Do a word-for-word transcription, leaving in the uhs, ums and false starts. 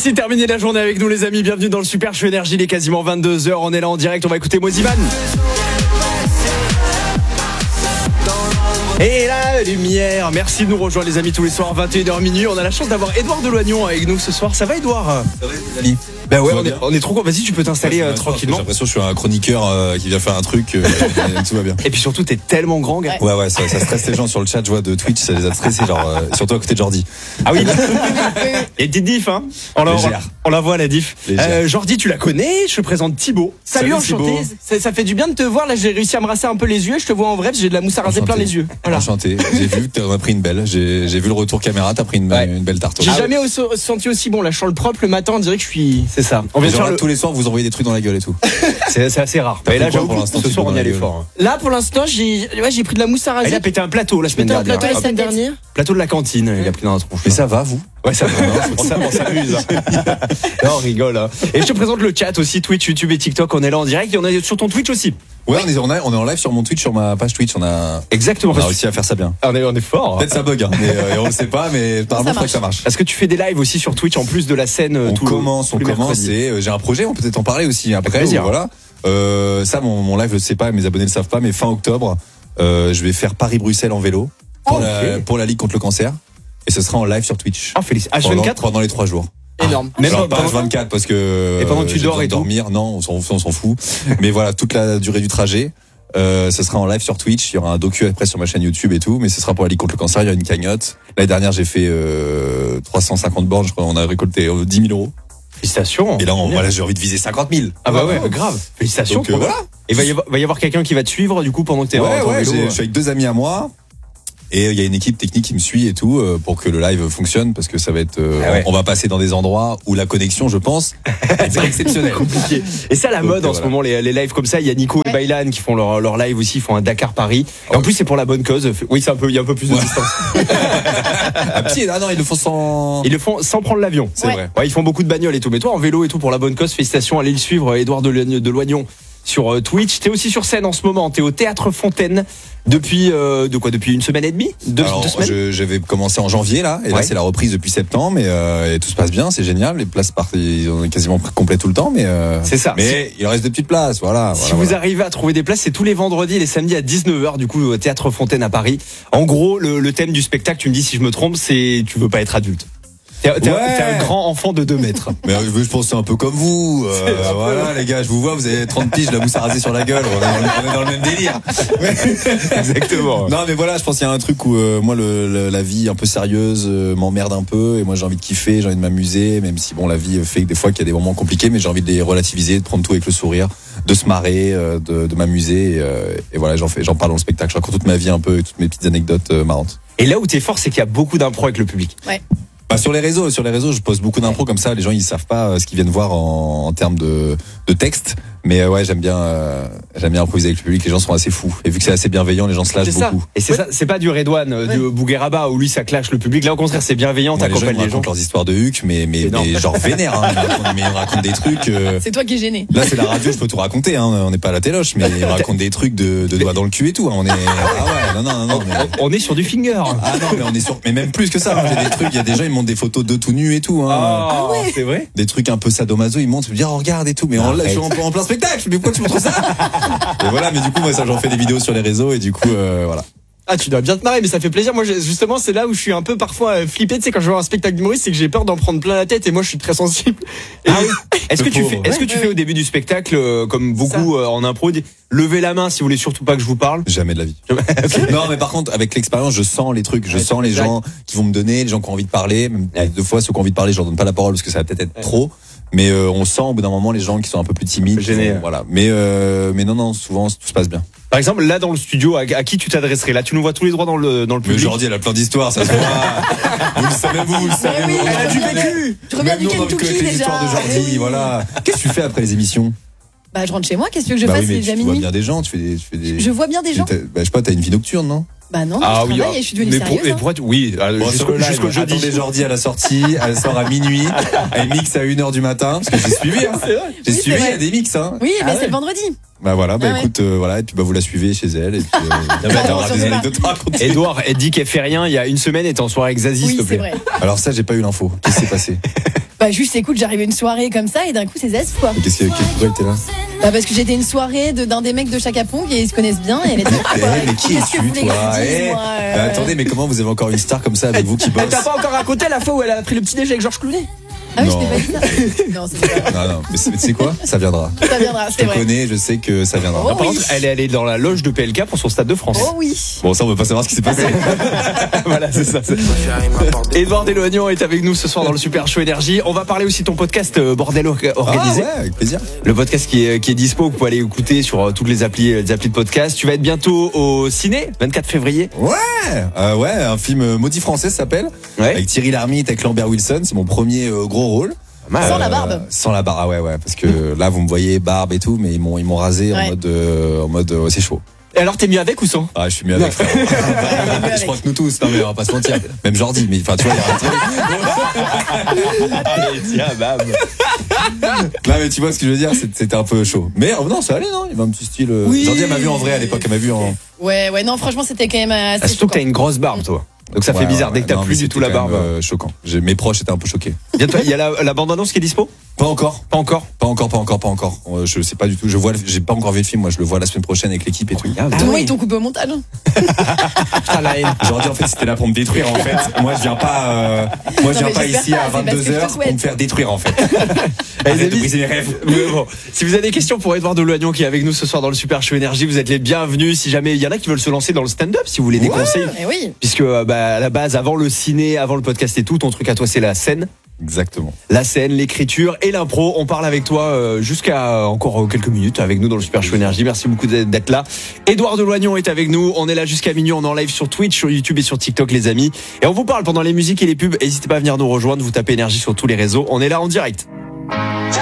Merci de terminer la journée avec nous les amis. Bienvenue dans le Super Show Énergie. Il est quasiment vingt-deux heures. On est là en direct. On va écouter Moziman. Et la lumière. Merci de nous rejoindre les amis tous les soirs vingt et une heures minuit. On a la chance d'avoir Édouard Deloignon avec nous ce soir. Ça va Édouard? Ça va les amis? Bah ouais, on est, on est trop content. Vas-y, tu peux t'installer ouais, euh, tranquillement. J'ai l'impression que je suis un chroniqueur euh, qui vient faire un truc, euh, tout va bien. Et puis surtout, t'es tellement grand, gars. Ouais, ouais, ça, ça stresse les gens sur le chat, je vois de Twitch, ça les a stressés, genre, euh, surtout à côté de Jordi. Ah oui. Et petite diff, hein. On la, on la voit, la diff. Euh, Jordi, tu la connais. Je te présente Thibaut. Salut, Salut enchanté. Ça, ça fait du bien de te voir. Là, j'ai réussi à me rasser un peu les yeux. Je te vois en vrai, parce que j'ai de la mousse à raser plein les yeux. Voilà. Enchanté. J'ai vu que t'en as pris une belle. J'ai, j'ai vu le retour caméra, t'as pris une, ouais. une belle tarte. J'ai ah jamais ouais. au, senti aussi bon. Là, je sens le propre le matin, on dirait que je suis. C'est ça. On vient de faire le... tous les soirs, vous envoyez des trucs dans la gueule et tout. c'est, c'est assez rare. Mais là, j'avoue, pour l'instant, ce soir, on y allait fort. Là, pour l'instant, j'ai, ouais, j'ai pris de la mousse à raser. Il a pété un plateau la semaine dernière. Plateau la semaine dernière. Plateau de la cantine. Il a pris dans la tronche. Mais ça va, vous? Ouais, ça va. On s'amuse. Non, on rigole. Et je te présente le chat aussi, Twitch, YouTube et TikTok. On est là en direct et on est sur ton Twitch aussi. Ouais, on est, on, est, on est en live sur mon Twitch, sur ma page Twitch. On a exactement. On a réussi à faire ça bien. On est, on est fort. Peut-être ça bug, hein, mais euh, on le sait pas, mais apparemment il faudrait que ça marche. Est-ce que tu fais des lives aussi sur Twitch en plus de la scène? On tout commence, on commence. Et euh, j'ai un projet, on peut peut-être en parler aussi après. Où, voilà. Euh, ça, mon, mon live, je le sais pas, mes abonnés le savent pas, mais fin octobre, euh, je vais faire Paris-Bruxelles en vélo pour, okay. la, pour la Ligue contre le cancer, et ce sera en live sur Twitch. Ah, félicitations. H vingt-quatre pendant, pendant les trois jours. Énorme. Ah, même pas H vingt-quatre parce que. Et pendant que tu dors et dormir, non, on s'en, on s'en fout. Mais voilà, toute la durée du trajet. Euh, ce sera en live sur Twitch. Il y aura un docu après sur ma chaîne YouTube et tout. Mais ce sera pour la Ligue contre le cancer. Il y a une cagnotte. L'année dernière, j'ai fait euh, trois cent cinquante bornes. Je crois qu'on a récolté euh, dix mille euros. Félicitations. Et là, on, voilà, j'ai envie de viser cinquante mille. Ah bah ouais, grave. Félicitations. Donc, euh, voilà. Et va y avoir, va y avoir quelqu'un qui va te suivre du coup pendant que t'es ouais, en, en ouais, vélo. Je suis avec deux amis à moi. Et il y a une équipe technique qui me suit et tout euh, pour que le live fonctionne parce que ça va être euh, ah ouais. on va passer dans des endroits où la connexion, je pense, c'est exceptionnel. Compliqué. Et ça, la Donc, mode euh, en voilà. ce moment, les, les lives comme ça, il y a Nico ouais. et Baylan qui font leur, leur live aussi, ils font un Dakar Paris. Et en plus, c'est pour la bonne cause. Oui, c'est un peu, il y a un peu plus de ouais. distance. À pied, ah non, ils le font sans. Ils le font sans prendre l'avion. C'est ouais. vrai. Ouais, ils font beaucoup de bagnoles et tout. Mais toi, en vélo et tout pour la bonne cause, félicitations. Allez le suivre, Édouard Deloignon. Sur Twitch, t'es aussi sur scène en ce moment, t'es au Théâtre Fontaine depuis euh, de quoi depuis une semaine et demie, deux, Alors, deux semaines. Je, j'avais commencé en janvier là, et ouais. là c'est la reprise depuis septembre, et, euh, et tout se passe bien, c'est génial, les places partent, ils ont quasiment complet tout le temps, mais euh, c'est ça. Mais il reste des petites places, voilà. Si voilà, vous voilà. arrivez à trouver des places, c'est tous les vendredis et les samedis à dix-neuf heures du coup au Théâtre Fontaine à Paris. En gros, le, le thème du spectacle, tu me dis si je me trompe, c'est tu veux pas être adulte. T'es, t'es, ouais. t'es un grand enfant de deux mètres. Mais je pense que c'est un peu comme vous. Euh, voilà, peu... les gars, je vous vois, vous avez trente piges, la mousse à raser sur la gueule. On est, on est dans le même délire. Exactement. Non, mais voilà, je pense qu'il y a un truc où euh, moi, le, le, la vie un peu sérieuse euh, m'emmerde un peu. Et moi, j'ai envie de kiffer, j'ai envie de m'amuser. Même si, bon, la vie fait que des fois qu'il y a des moments compliqués, mais j'ai envie de les relativiser, de prendre tout avec le sourire, de se marrer, euh, de, de m'amuser. Et, euh, et voilà, j'en fais, j'en parle dans le spectacle. Je raconte toute ma vie un peu, et toutes mes petites anecdotes euh, marrantes. Et là où t'es fort, c'est qu'il y a beaucoup d'impro avec le public. Ouais. Bah sur les réseaux, sur les réseaux, je poste beaucoup d'impro comme ça. Les gens ils savent pas ce qu'ils viennent voir en, en termes de, de texte, mais euh, ouais j'aime bien, euh, j'aime bien improviser avec le public. Les gens sont assez fous et vu que c'est assez bienveillant, les gens se lâchent c'est beaucoup. Ça. Et c'est ouais. ça, c'est pas du Redouane, ouais. du Bougueraba où lui ça clash le public. Là au contraire c'est bienveillant, ouais, t'accompagnes les gens. Ils racontent leurs histoires de huc, mais mais, mais genre vénère. Hein. Ils racontent, mais ils racontent des trucs. Euh... C'est toi qui es gêné. Là c'est la radio, je peux tout raconter. Hein. On n'est pas à la téloche, mais ils racontent des trucs de, de doigts dans le cul et tout. Hein. On est ah ouais non non non. non mais... on, on est sur du finger. Ah non mais on est sur, mais même plus que ça. Hein. J'ai des trucs. Il y a des gens ils montent des photos de tout nu et tout. Hein. Ah ouais. C'est vrai. Des trucs un peu sadomaso, ils montent, ils me disent oh, regarde et tout. Mais en, je suis en, en plein spectacle. Mais pourquoi tu montres ça? Et voilà, mais du coup moi ça j'en fais des vidéos sur les réseaux et du coup euh, voilà. Ah tu dois bien te marrer, mais ça fait plaisir. Moi justement c'est là où je suis un peu parfois flippé. Tu sais quand je vois un spectacle d'humoriste, c'est que j'ai peur d'en prendre plein la tête et moi je suis très sensible. Et ah oui. Est-ce que tu fais, est-ce que tu ouais, fais ouais. au début du spectacle euh, comme beaucoup euh, en impro, levez la main si vous voulez surtout pas que je vous parle? Jamais de la vie. Okay. Non mais par contre avec l'expérience je sens les trucs, je ouais, sens les gens qui vont me donner, les gens qui ont envie de parler. Même ouais. Deux fois ceux qui ont envie de parler, je leur donne pas la parole parce que ça va peut-être être ouais. trop. Mais euh, on sent au bout d'un moment les gens qui sont un peu plus timides, gênés, vont, voilà. Mais euh, mais non non souvent tout se passe bien. Par exemple, là dans le studio, à, à qui tu t'adresserais? Là, tu nous vois tous les droits dans le dans le public. Mais Jordi, elle a plein d'histoires, ça se voit. Vous le savez, vous, vous le savez. Oui, vous, elle a du vécu. Tu reviens du Kentucky déjà. Les histoires de Jordi, voilà. Qu'est-ce que tu fais après les émissions? Bah, je rentre chez moi. Qu'est-ce que je bah fasse? oui, mais C'est tu vois bien des gens, tu fais des, tu fais des. Je vois bien des gens. Bah, je sais pas, t'as une vie nocturne, non? Bah non, ah, je oui, travaille et je suis devenue sérieuse. Pour, hein. pour, oui, bon, jusqu'au, jusqu'au jeudi. Attendez Jordi à la sortie, elle sort à minuit, elle mixe à une heure du matin, parce que j'ai suivi, hein. J'ai oui, suivi, il y a des mix, hein. Oui, ah mais ouais. c'est le vendredi. Bah voilà, bah ah écoute, ouais. euh, voilà, et puis bah vous la suivez chez elle, et puis euh, elle aura des anecdotes à raconter. Edouard, elle dit qu'elle fait rien il y a une semaine, et t'es en soirée avec Zazie, oui, s'il te plaît. C'est vrai. Alors ça, j'ai pas eu l'info. Qu'est-ce qui s'est passé? Bah juste écoute, j'arrivais à une soirée comme ça et d'un coup c'est Zest quoi. Mais Qu'est-ce que quel pourquoi était là? Bah parce que j'étais à une soirée de- d'un des mecs de Chaka Ponk et ils se connaissent bien et elle était là, Eh, quoi. mais qui Qu'est-ce que vous es-tu, voulez que toi je dise, Eh, moi, euh, mais Attendez, mais comment vous avez encore une star comme ça avec vous qui bosse? Elle t'a pas encore raconté la fois où elle a pris le petit déj avec Georges Clooney? Ah oui, je Non. t'ai pas dit ça. Non, c'est pas. Non, non, mais c'est- tu sais quoi? Ça viendra. Ça viendra, Je c'est te vrai. connais, je sais que ça viendra. Oh, Par oui. contre, elle est allée dans la loge de P L K pour son Stade de France. Oh oui. Bon, ça, on veut pas savoir ce qui s'est passé. Voilà, c'est ça. c'est- Edouard Deloignan est avec nous ce soir dans le Super Show Énergie. On va parler aussi de ton podcast euh, Bordel or- Ah organisé. ouais, avec plaisir. Le podcast qui est, qui est dispo, vous pouvez aller écouter sur euh, toutes les applis, les applis de podcast. Tu vas être bientôt au ciné, vingt-quatre février. Ouais, euh, ouais, un film euh, maudit français ça s'appelle. Ouais. Avec Thierry Lhermitte, avec Lambert Wilson. C'est mon premier euh, gros rôle. Sans la barbe. Sans la barbe, ah ouais, ouais. Parce que là, vous me voyez barbe et tout, mais ils m'ont, ils m'ont rasé en Ouais. mode, euh, en mode, euh, c'est chaud. Et alors, t'es mieux avec ou sans? Ah, je suis mieux avec frère. Je crois que nous tous, non mais on va pas se mentir. Même Jordi, mais enfin tu vois, il y a un truc. Allez, tiens, bam. Non mais tu vois ce que je veux dire, c'est- c'était un peu chaud. Mais euh, non, ça allait, non. Il y avait un petit style. euh, Oui. Jordi, elle m'a vu en vrai à l'époque, elle m'a vu en. Ouais, ouais, non, franchement, c'était quand même assez. Ah, surtout que t'as choquant. une grosse barbe, toi. Donc ça fait Ouais, bizarre ouais, dès que t'as non, plus mais du tout c'était la quand même, barbe. euh, choquant. J'ai- Mes proches étaient un peu choqués. Bientôt, il y a la, la bande-annonce qui est dispo? Pas encore. Pas encore. Pas encore, pas encore, pas encore. Euh, Je sais pas du tout. Je vois, le- j'ai pas encore vu le film. Moi, je le vois la semaine prochaine avec l'équipe et tout. Ah, Tout le monde, oui. ils t'ont coupé au montage. Ah, la haine. Jordi, en fait, c'était là pour me détruire, en fait. Moi, je viens pas, euh, moi, je Non, viens mais pas j'espère ici pas, à c'est parce que vingt-deux je te heures pour souhaite. me faire détruire, en fait. Les Arrête de amis, briser mes rêves. mais bon, si vous avez des questions pour Edouard Deloignan qui est avec nous ce soir dans le Super Show Énergie, vous êtes les bienvenus. Si jamais il y en a qui veulent se lancer dans le stand-up, si vous voulez des Ouais. conseils, Eh oui. puisque euh, bah, à la base, avant le ciné, avant le podcast et tout, ton truc à toi, c'est la scène. Exactement. La scène, l'écriture et l'impro. On parle avec toi euh, jusqu'à euh, encore euh, quelques minutes avec nous dans le Super Show Énergie. Merci beaucoup d'être d'être là. Edouard Deloignan est avec nous. On est là jusqu'à minuit. On est en live sur Twitch, sur YouTube et sur TikTok, les amis. Et on vous parle pendant les musiques et les pubs. N'hésitez pas à venir nous rejoindre. Vous tapez Énergie sur tous les réseaux. On est là en direct.